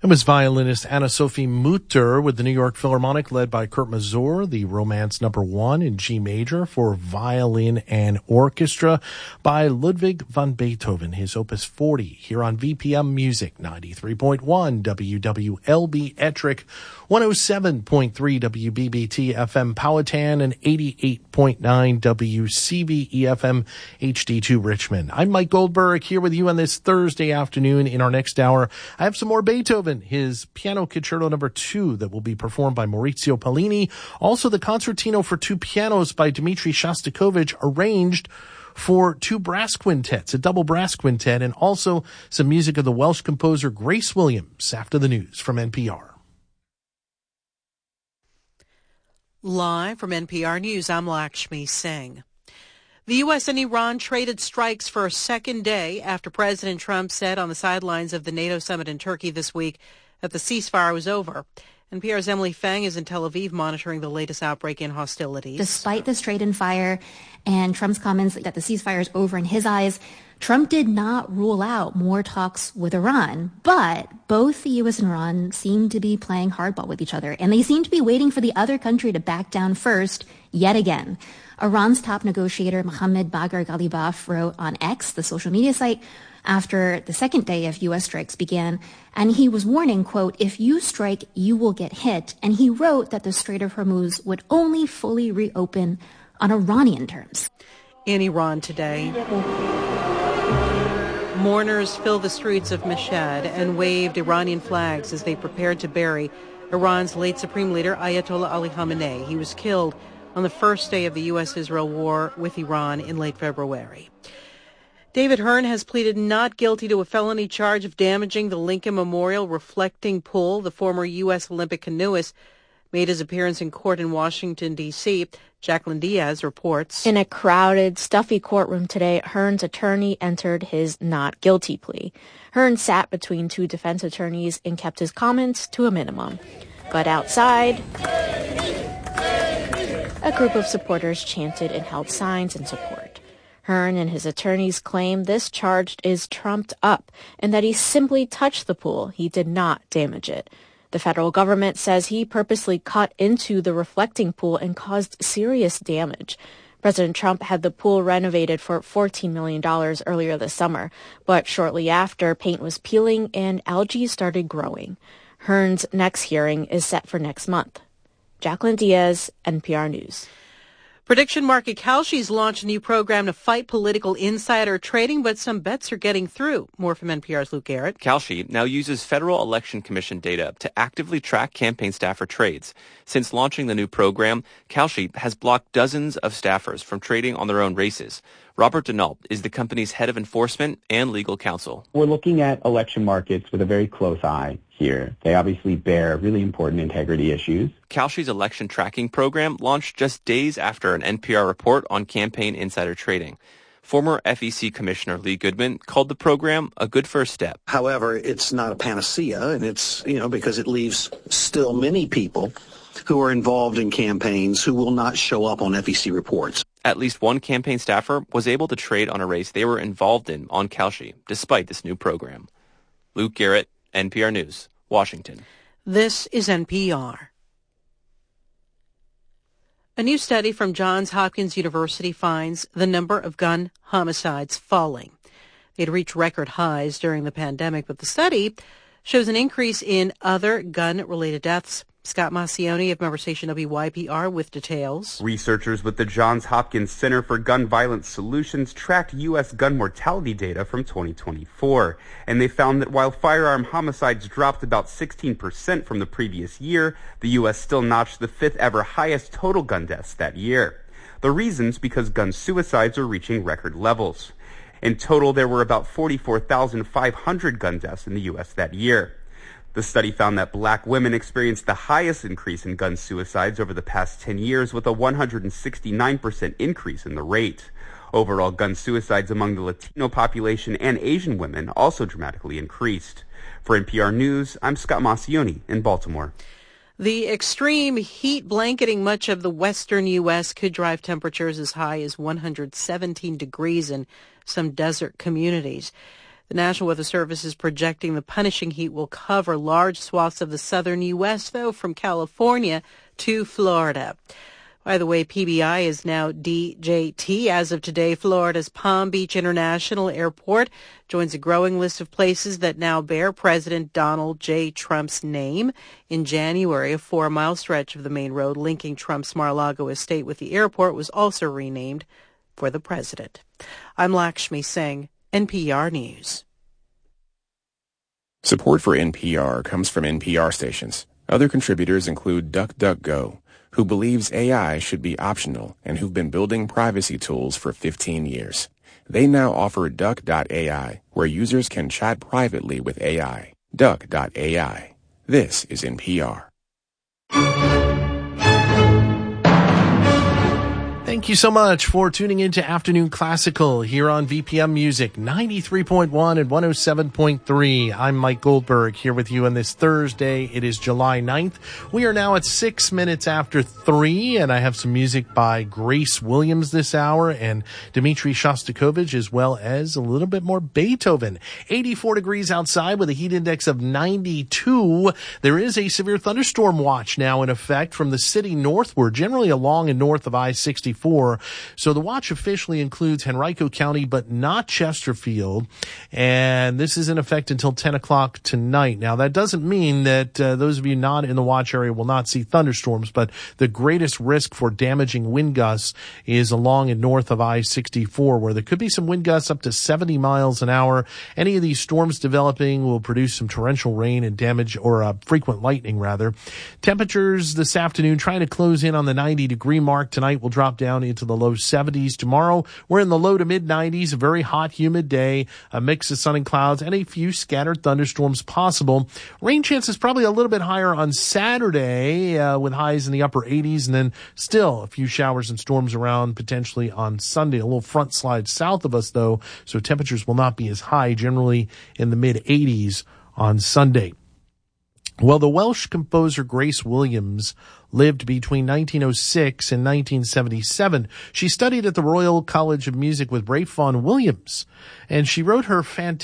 It was violinist Anna-Sophie Mutter with the New York Philharmonic led by Kurt Masur, the Romance No. 1 in G major for violin and orchestra by Ludwig van Beethoven, his Opus 40, here on VPM Music, 93.1 WWLB Ettrick, 107.3 WBBT FM Powhatan, and 88.9 WCVE FM HD2 Richmond. I'm Mike Goldberg here with you on this Thursday afternoon. In our next hour, I have some more Beethoven, his Piano Concerto No. 2 that will be performed by Maurizio Pollini. Also, the Concertino for two pianos by Dmitri Shostakovich, arranged for two brass quintets, a double brass quintet, and also some music of the Welsh composer Grace Williams after the news from NPR. Live from NPR News, I'm Lakshmi Singh. The U.S. and Iran traded strikes for a second day after President Trump said on the sidelines of the NATO summit in Turkey this week that the ceasefire was over. NPR's Emily Feng is in Tel Aviv monitoring the latest outbreak in hostilities. Despite this trade and fire and Trump's comments that the ceasefire is over in his eyes, Trump did not rule out more talks with Iran. But both the U.S. and Iran seem to be playing hardball with each other, and they seem to be waiting for the other country to back down first yet again. Iran's top negotiator, Mohammad Bagher Ghalibaf, wrote on X, the social media site, after the second day of U.S. strikes began, and he was warning, quote, "If you strike, you will get hit." And he wrote that the Strait of Hormuz would only fully reopen on Iranian terms. In Iran today, mourners filled the streets of Mashhad and waved Iranian flags as they prepared to bury Iran's late supreme leader, Ayatollah Ali Khamenei. He was killed on the first day of the U.S.-Israel war with Iran in late February. David Hearn has pleaded not guilty to a felony charge of damaging the Lincoln Memorial reflecting pool. The former U.S. Olympic canoeist made his appearance in court in Washington, D.C. Jacqueline Diaz reports. In a crowded, stuffy courtroom today, Hearn's attorney entered his not guilty plea. Hearn sat between two defense attorneys and kept his comments to a minimum. But outside, a group of supporters chanted and held signs in support. Hearn and his attorneys claim this charge is trumped up and that he simply touched the pool. He did not damage it. The federal government says he purposely cut into the reflecting pool and caused serious damage. President Trump had the pool renovated for $14 million earlier this summer, but shortly after, paint was peeling and algae started growing. Hearn's next hearing is set for next month. Jacqueline Diaz, NPR News. Prediction market Kalshi's launched a new program to fight political insider trading, but some bets are getting through. More from NPR's Luke Garrett. Kalshi now uses Federal Election Commission data to actively track campaign staffer trades. Since launching the new program, Kalshi has blocked dozens of staffers from trading on their own races. Robert Denault is the company's head of enforcement and legal counsel. We're looking at election markets with a very close eye here. They obviously bear really important integrity issues. Kalshi's election tracking program launched just days after an NPR report on campaign insider trading. Former FEC Commissioner Lee Goodman called the program a good first step. However, it's not a panacea, and it's, because it leaves still many people who are involved in campaigns who will not show up on FEC reports. At least one campaign staffer was able to trade on a race they were involved in on Kalshi, despite this new program. Luke Garrett, NPR News, Washington. This is NPR. A new study from Johns Hopkins University finds the number of gun homicides falling. They'd reached record highs during the pandemic, but the study shows an increase in other gun-related deaths. Scott Massioni of member station WYPR with details. Researchers with the Johns Hopkins Center for Gun Violence Solutions tracked U.S. gun mortality data from 2024, and they found that while firearm homicides dropped about 16% from the previous year, the U.S. still notched the fifth ever highest total gun deaths that year. The reason's because gun suicides are reaching record levels. In total, there were about 44,500 gun deaths in the U.S. that year. The study found that black women experienced the highest increase in gun suicides over the past 10 years, with a 169% increase in the rate. Overall, gun suicides among the Latino population and Asian women also dramatically increased. For NPR News, I'm Scott Massioni in Baltimore. The extreme heat blanketing much of the western U.S. could drive temperatures as high as 117 degrees in some desert communities. The National Weather Service is projecting the punishing heat will cover large swaths of the southern U.S., though, from California to Florida. By the way, PBI is now DJT. As of today, Florida's Palm Beach International Airport joins a growing list of places that now bear President Donald J. Trump's name. In January, a 4-mile stretch of the main road linking Trump's Mar-a-Lago estate with the airport was also renamed for the president. I'm Lakshmi Singh, NPR News. Support for NPR comes from NPR stations. Other contributors include DuckDuckGo, who believes AI should be optional and who've been building privacy tools for 15 years. They now offer Duck.ai, where users can chat privately with AI. Duck.ai. This is NPR. Thank you so much for tuning into Afternoon Classical here on VPM Music 93.1 and 107.3. I'm Mike Goldberg here with you on this Thursday. It is July 9th. We are now at 6 minutes after 3, and I have some music by Grace Williams this hour and Dmitri Shostakovich, as well as a little bit more Beethoven. 84 degrees outside with a heat index of 92. There is a severe thunderstorm watch now in effect from the city northward, generally along and north of I-64. So the watch officially includes Henrico County, but not Chesterfield. And this is in effect until 10 o'clock tonight. Now, that doesn't mean that those of you not in the watch area will not see thunderstorms, but the greatest risk for damaging wind gusts is along and north of I-64, where there could be some wind gusts up to 70 miles an hour. Any of these storms developing will produce some torrential rain and damage, or frequent lightning, rather. Temperatures this afternoon trying to close in on the 90-degree mark. Tonight will drop down into the low 70s. Tomorrow, we're in the low to mid 90s, a very hot, humid day, a mix of sun and clouds, and a few scattered thunderstorms possible. Rain chances probably a little bit higher on Saturday, with highs in the upper 80s, and then still a few showers and storms around potentially on Sunday. A little front slide south of us, though, so temperatures will not be as high, generally in the mid 80s on Sunday. Well, the Welsh composer Grace Williams lived between 1906 and 1977. She studied at the Royal College of Music with Ralph Vaughan Williams, and she wrote her fantastic